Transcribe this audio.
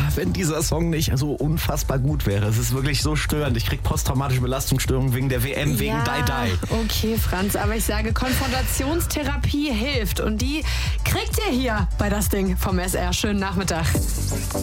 wenn dieser Song nicht so unfassbar gut wäre. Es ist wirklich so störend. Ich krieg posttraumatische Belastungsstörungen wegen der WM, wegen Die Die. Okay, Franz, aber ich sage, Konfrontationstherapie hilft. Und die kriegt ihr hier bei Das Ding vom SR. Schönen Nachmittag.